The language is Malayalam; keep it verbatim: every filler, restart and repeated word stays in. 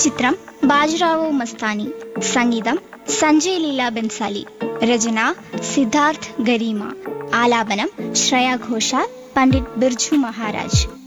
ചിത്രം ബാജിറാവോ മസ്താനി. സംഗീതം സഞ്ജയ് ലീല ബൻസാലി. രചന സിദ്ധാർത്ഥ് ഗരീമ. ആലാപനം ശ്രേയ ഘോഷാൽ, പണ്ഡിറ്റ് ബിർജു മഹാരാജ്.